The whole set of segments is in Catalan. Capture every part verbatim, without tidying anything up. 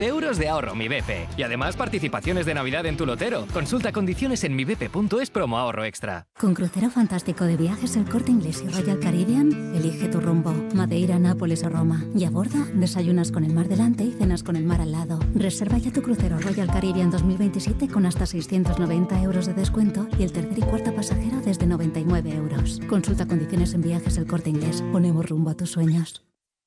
euros de ahorro Mi B P. Y además participaciones de Navidad en tu lotero. Consulta condiciones en mi b p punto es promo ahorro extra. Con crucero fantástico de viajes El Corte Inglés y Royal Caribbean, elige tu rumbo. Madeira, Nápoles o Roma. Y a bordo, desayunas con el mar delante y cenas con el mar al lado. Reserva ya tu crucero Royal Caribbean dos mil veintisiete con hasta seiscientos noventa euros de descuento y el tercer y cuarto pasajero desde noventa y nueve euros. Consulta condiciones en viajes El Corte Inglés. Ponemos rumbo a tus sueños.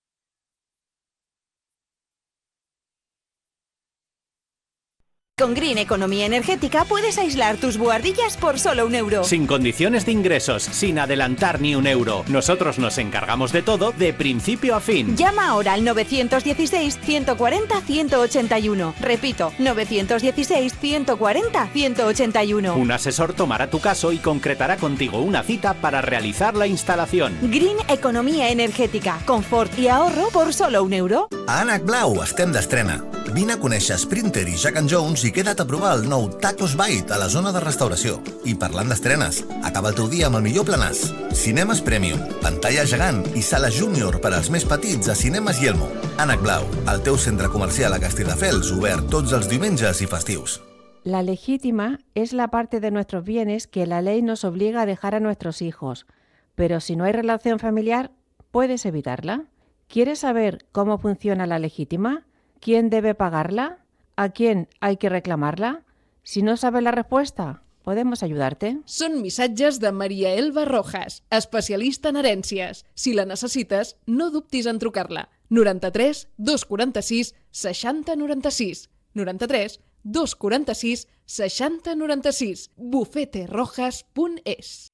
Con Green Economía Energética puedes aislar tus buhardillas por solo un euro. Sin condiciones de ingresos, sin adelantar ni un euro. Nosotros nos encargamos de todo de principio a fin. Llama ahora al nueve uno seis, uno cuatro cero, uno ocho uno. Repito, nueve uno seis, uno cuatro cero, uno ocho uno. Un asesor tomará tu caso y concretará contigo una cita para realizar la instalación. Green Economía Energética. Confort i ahorro por solo un euro. A Ànec Blau estem d'estrena. Vine a conèixer Sprinter i Jack and Jones i queda't a provar el nou Tacos Bite a la zona de restauració. I parlant d'estrenes, acaba el teu dia amb el millor planàs. Cinemes Premium, pantalla gegant i sala júnior per als més petits a Cinemes Yelmo. Ànec Blau, el teu centre comercial a Castelldefels, obert tots els diumenges i festius. La legítima es la parte de nuestros bienes que la ley nos obliga a dejar a nuestros hijos. Pero si no hay relación familiar, ¿puedes evitarla? ¿Quieres saber cómo funciona la legítima? ¿Quién debe pagarla? ¿A quién hay que reclamarla? Si no sabes la respuesta, ¿podemos ayudarte? Són missatges de Maria Elba Rojas, especialista en herències. Si la necessites, no dubtis en trucar-la. noranta-tres dos quaranta-sis seixanta noranta-sis. noranta-tres dos quaranta-sis seixanta noranta-sis. bufete rojas punt es.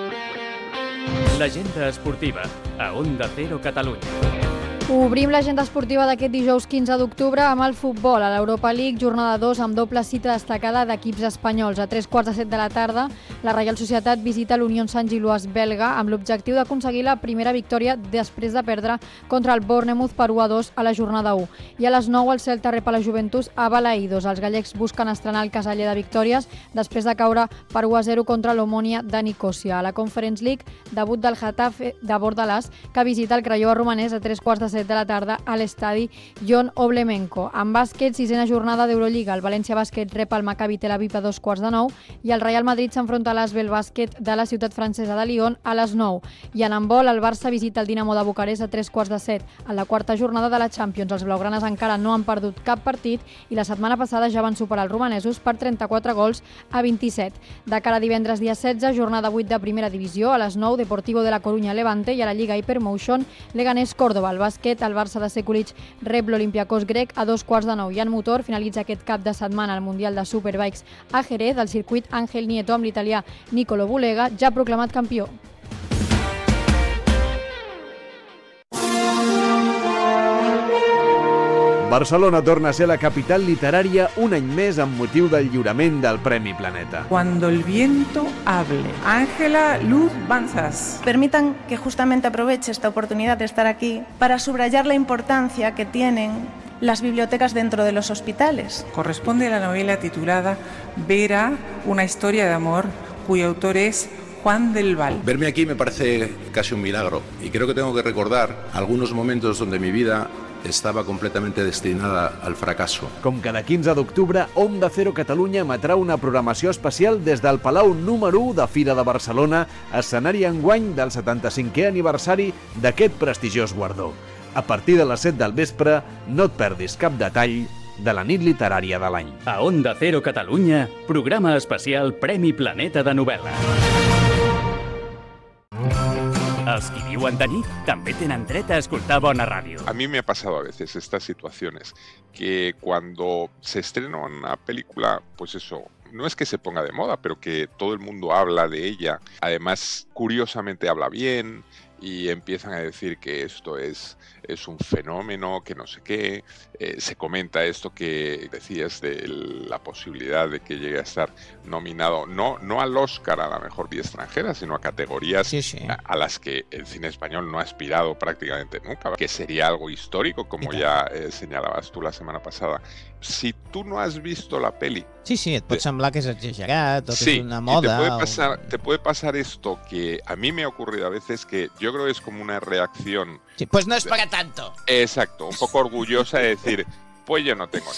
L'agenda esportiva a Onda Cero Catalunya. Obrim l'agenda esportiva d'aquest dijous quinze d'octubre amb el futbol. A l'Europa League, jornada dos amb doble cita destacada d'equips espanyols. A tres quarts de set de la tarda, la Reial Societat visita l'Unión Sant Giloàs belga amb l'objectiu d'aconseguir la primera victòria després de perdre contra el Bournemouth per u a dos a la jornada u. I a les nou el Celta rep a la Juventus a Balaïdos. Els gallecs busquen estrenar el casaller de victòries després de caure per u a zero contra l'Omonia de Nicòsia. A la Conference League, debut del Getafe de Bordalàs, que visita el Craiova romanès a tres quarts de set de la tarda a l'estadi John Oblemenko. En bàsquet, sisena jornada d'Eurolliga. El València Bàsquet rep el Maccabi Tel Aviv a dos quarts de nou i el Real Madrid s'enfronta a l'Asvel Bàsquet de la ciutat francesa de Lyon a les nou. I en handbol, el Barça visita el Dinamo de Bucarest a tres quarts de set. En la quarta jornada de la Champions, els blaugranes encara no han perdut cap partit i la setmana passada ja van superar els romanesos per trenta-quatre gols a vint-i-set. De cara a divendres dia setze, jornada vuit de primera divisió, a les nou, Deportivo de la Coruña Levante i a la Lliga Hypermotion, Leganés Córdoba. El bàsquet, el Barça de Sekulic rep l'Olympiacos grec a dos quarts de nou. I en motor finalitza aquest cap de setmana el Mundial de Superbikes a Jerez, del circuit Ángel Nieto amb l'italià Nicolo Bulega, ja proclamat campió. Barcelona torna a ser la capital literària un any més amb motiu del lliurament del Premi Planeta. Cuando el viento hable. Ángela Luz Banzas. Permitan que justamente aproveche esta oportunidad de estar aquí para subrayar la importancia que tienen las bibliotecas dentro de los hospitales. Corresponde a la novela titulada Vera, una historia de amor, cuyo autor es Juan del Val. Verme aquí me parece casi un milagro y creo que tengo que recordar algunos momentos donde mi vida estava completamente destinada al fracasso. Com cada quinze d'octubre, Onda Cero Catalunya emetrà una programació especial des del Palau número u de Fira de Barcelona, escenari enguany del setanta-cinquè aniversari d'aquest prestigiós guardó. A partir de les set del vespre, no et perdis cap detall de la nit literària de l'any. A Onda Cero Catalunya, programa especial Premi Planeta de novel·la. Els qui viuen de nit també tenen dret a escoltar bona ràdio. A mí me ha pasado a veces estas situaciones, que cuando se estrena una película, pues eso, no es que se ponga de moda, pero que todo el mundo habla de ella. Además, curiosamente habla bien y empiezan a decir que esto es, es un fenómeno, que no sé qué. Eh, se comenta esto que decías de la posibilidad de que llegue a estar nominado, no, no al Oscar a la mejor vía extranjera, sino a categorías sí, sí. A, a las que el cine español no ha aspirado prácticamente nunca, que sería algo histórico, como ya eh, señalabas tú la semana pasada. Si tú no has visto la peli... Sí, sí, et pot te... semblar que és exagerat o que sí, és una moda. Sí, te puede, o... pasar, te puede pasar esto que a mí me ha ocurrido a veces, que yo creo que es como una reacción... Sí, pues no es para tanto. Exacto, un poco orgullosa de decir... Pues yo no tengo